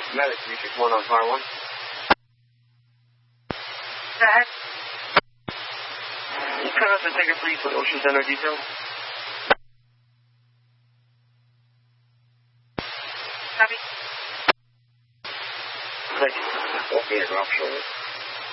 Medic 361 on Fire 1. That. You cut out the ticket, please, with Ocean Center detail. Copy. Thank you. Okay, drop shoulder.